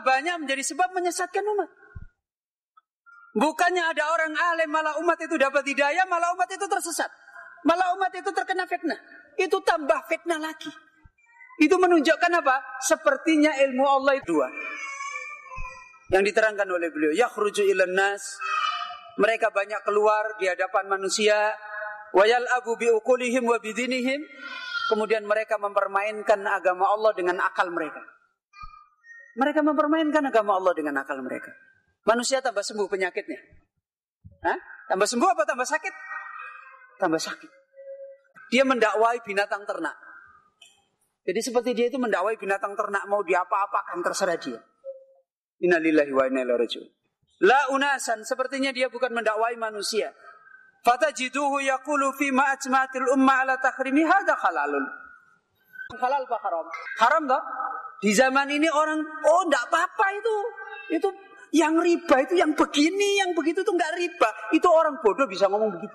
kegabahnya menjadi sebab menyesatkan umat. Bukannya ada orang alim malah umat itu dapat hidayah, malah umat itu tersesat. Malah umat itu terkena fitnah. Itu tambah fitnah lagi. Itu menunjukkan apa? Sepertinya ilmu Allah itu dua. Yang diterangkan oleh beliau, yakhruju ilan nas, mereka banyak keluar di hadapan manusia, wa yal'abu bi uqulihim wa bidinihim, kemudian mereka mempermainkan agama Allah dengan akal mereka. Mereka mempermainkan agama Allah dengan akal mereka. Manusia tambah sembuh penyakitnya. Hah? Tambah sembuh apa tambah sakit? Tambah sakit. Dia mendakwai binatang ternak. Jadi seperti dia itu mendakwai binatang ternak, mau diapa-apakan terserah dia. Innalillahi wa inna ilaihi raji'un. La unasan, sepertinya dia bukan mendakwai manusia. Fatajiduhu yaqulu fi ma ajmatil umma ala tahrimi hadza halalun. Halal apa haram? Haram toh? Di zaman ini orang, oh enggak apa-apa itu. Itu yang riba itu yang begini, yang begitu itu enggak riba. Itu orang bodoh bisa ngomong begitu.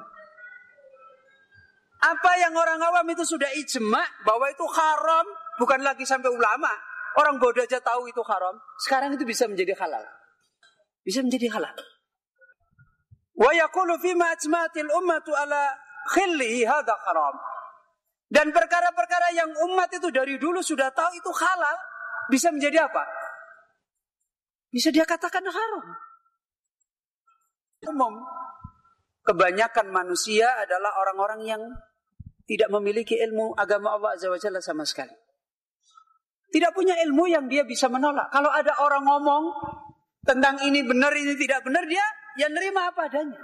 Apa yang orang awam itu sudah ijma bahwa itu haram, bukan lagi sampai ulama. Orang bodoh aja tahu itu haram. Sekarang itu bisa menjadi halal. Bisa menjadi halal. Wa yaqulu fi ma ajmatil ummatu ala khilli hadza haram. Dan perkara-perkara yang umat itu dari dulu sudah tahu itu halal, bisa menjadi apa? Bisa dia katakan haram. Umum. Kebanyakan manusia adalah orang-orang yang tidak memiliki ilmu agama Allah Azza wa Jalla sama sekali. Tidak punya ilmu yang dia bisa menolak. Kalau ada orang ngomong tentang ini benar, ini tidak benar, dia ya nerima apa adanya.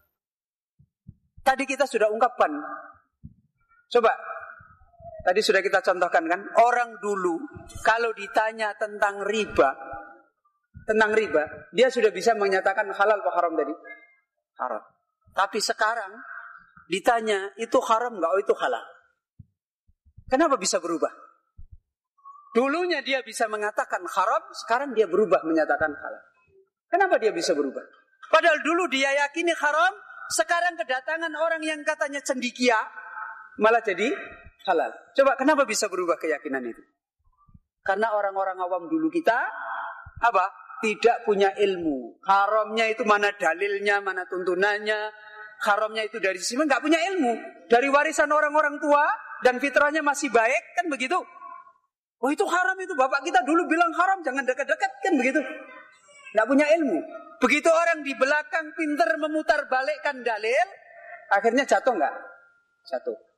Tadi kita sudah ungkapkan. Coba, tadi sudah kita contohkan kan, orang dulu kalau ditanya tentang riba, dia sudah bisa menyatakan halal atau haram tadi? Haram. Tapi sekarang ditanya itu haram enggak? Oh itu halal. Kenapa bisa berubah? Dulunya dia bisa mengatakan haram, sekarang dia berubah menyatakan halal. Kenapa dia bisa berubah? Padahal dulu dia yakini haram, sekarang kedatangan orang yang katanya cendekia malah jadi halal. Coba kenapa bisa berubah keyakinan itu? Karena orang-orang awam dulu kita apa? Tidak punya ilmu. Haramnya itu mana dalilnya, mana tuntunannya. Haramnya itu dari sisi mana, nggak punya ilmu. Dari warisan orang-orang tua dan fitrahnya masih baik, kan begitu. Oh itu haram itu, bapak kita dulu bilang haram, jangan dekat-dekat, kan begitu. Nggak punya ilmu. Begitu orang di belakang pintar memutar balikkan dalil, akhirnya jatuh nggak? Jatuh.